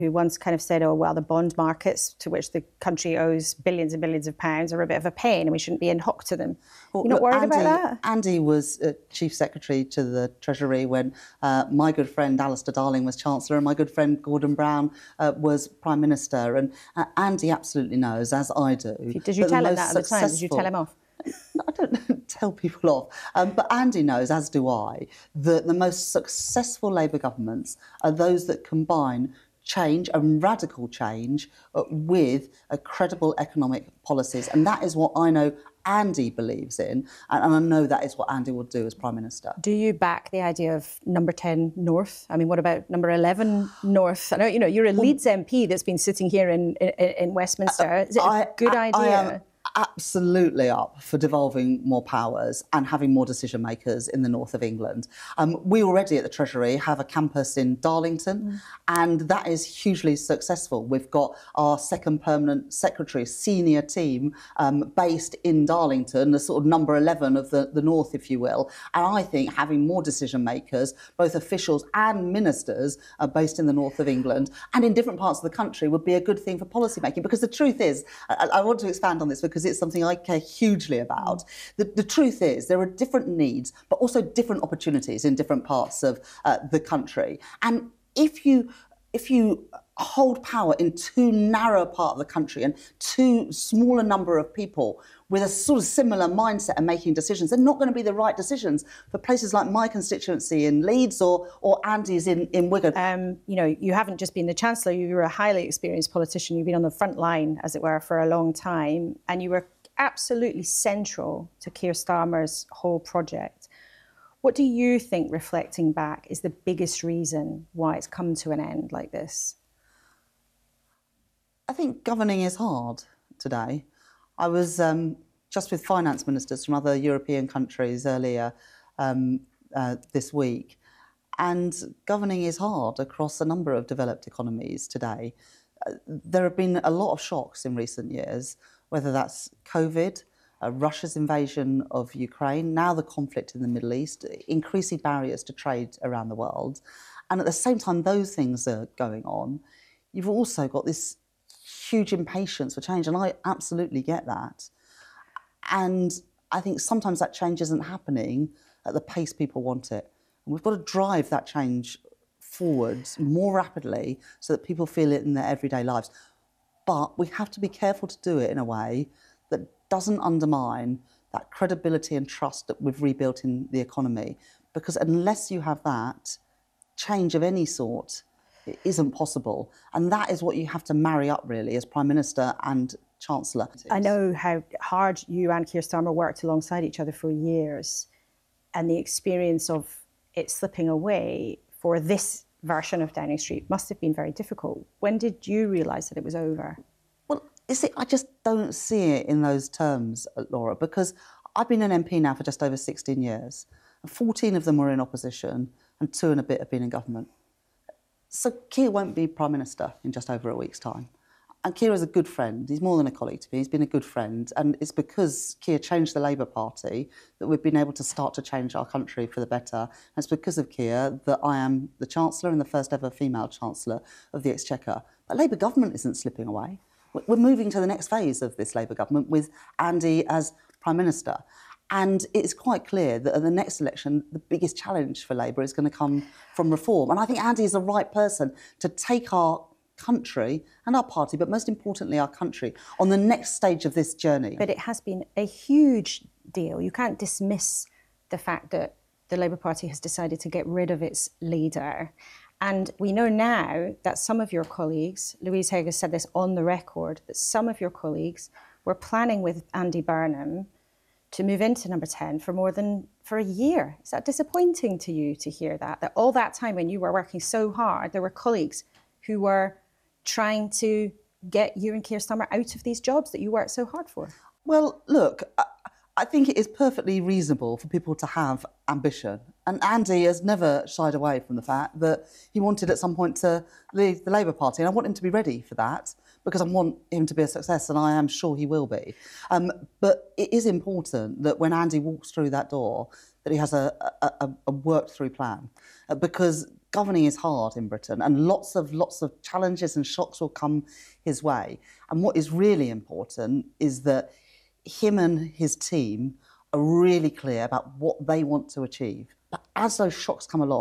who once kind of said, oh, well, the bond markets to which the country owes billions and billions of pounds are a bit of a pain and we shouldn't be in hock to them. Well, You're not worried about that? Andy was Chief Secretary to the Treasury when my good friend Alistair Darling was Chancellor and my good friend Gordon Brown was Prime Minister. And Andy absolutely knows, as I do. Did you tell him that at the time? Did you tell him off? I don't tell people off, but Andy knows, as do I, that the most successful Labour governments are those that combine change and radical change with credible economic policies. And that is what I know Andy believes in, and I know that is what Andy will do as Prime Minister. Do you back the idea of number 10 North? I mean, what about number 11 North? I know, you're a Leeds MP that's been sitting here in Westminster. Is it a good idea? I am absolutely up for devolving more powers and having more decision makers in the north of England. We already at the Treasury have a campus in Darlington, and that is hugely successful. We've got our second permanent secretary, senior team based in Darlington, the sort of number 11 of the north, if you will. And I think having more decision makers, both officials and ministers, based in the north of England and in different parts of the country would be a good thing for policy making. Because the truth is, I want to expand on this because it's something I care hugely about. The truth is there are different needs, but also different opportunities in different parts of the country. And if you hold power in too narrow a part of the country and too small a number of people with a sort of similar mindset and making decisions, they're not going to be the right decisions for places like my constituency in Leeds or Andy's in Wigan. You haven't just been the Chancellor, you were a highly experienced politician. You've been on the front line, as it were, for a long time, and you were absolutely central to Keir Starmer's whole project. What do you think, reflecting back, is the biggest reason why it's come to an end like this? I think governing is hard today. I was just with finance ministers from other European countries earlier this week, and governing is hard across a number of developed economies today. There have been a lot of shocks in recent years, whether that's COVID, Russia's invasion of Ukraine, now the conflict in the Middle East, increasing barriers to trade around the world. And at the same time those things are going on, you've also got this huge impatience for change, and I absolutely get that. And I think sometimes that change isn't happening at the pace people want it. And we've got to drive that change forward more rapidly so that people feel it in their everyday lives. But we have to be careful to do it in a way that doesn't undermine that credibility and trust that we've rebuilt in the economy. Because unless you have that, change of any sort, it isn't possible. And that is what you have to marry up, really, as Prime Minister and Chancellor. I know how hard you and Keir Starmer worked alongside each other for years, and the experience of it slipping away for this version of Downing Street must have been very difficult. When did you realise that it was over? Well, you see, I just don't see it in those terms, Laura, because I've been an MP now for just over 16 years. 14 of them were in opposition and 2 and a bit have been in government. So Keir won't be Prime Minister in just over a week's time. And Keir is a good friend. He's more than a colleague to me. He's been a good friend. And it's because Keir changed the Labour Party that we've been able to start to change our country for the better. And it's because of Keir that I am the Chancellor and the first ever female Chancellor of the Exchequer. But Labour government isn't slipping away. We're moving to the next phase of this Labour government with Andy as Prime Minister. And it's quite clear that at the next election, the biggest challenge for Labour is going to come from reform. And I think Andy is the right person to take our country and our party, but most importantly our country, on the next stage of this journey. But it has been a huge deal. You can't dismiss the fact that the Labour Party has decided to get rid of its leader. And we know now that some of your colleagues, Louise Haig has said this on the record, that some of your colleagues were planning with Andy Burnham to move into number 10 for a year. Is that disappointing to you to hear that? That all that time when you were working so hard, there were colleagues who were trying to get you and Keir Starmer out of these jobs that you worked so hard for? Well, look, I think it is perfectly reasonable for people to have ambition And Andy has never shied away from the fact that he wanted at some point to leave the Labour Party. And I want him to be ready for that because I want him to be a success, and I am sure he will be. But it is important that when Andy walks through that door, that he has a worked-through plan. Because governing is hard in Britain, and lots of challenges and shocks will come his way. And what is really important is that him and his team are really clear about what they want to achieve. But as those shocks come along,